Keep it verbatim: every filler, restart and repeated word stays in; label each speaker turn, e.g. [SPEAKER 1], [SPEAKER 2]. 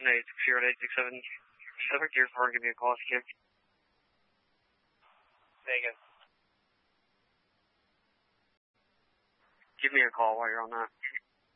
[SPEAKER 1] eight six zero eight six seven Pacific, Gear four, give me a call if you can.
[SPEAKER 2] Say again.
[SPEAKER 1] Give me a call while you're on that.